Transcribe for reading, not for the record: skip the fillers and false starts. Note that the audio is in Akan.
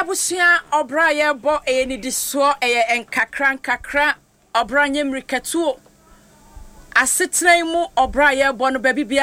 abusua obra ye bo ni diso enkakra obra nyemrikatuo asetran mu obra ye bo no ba bibia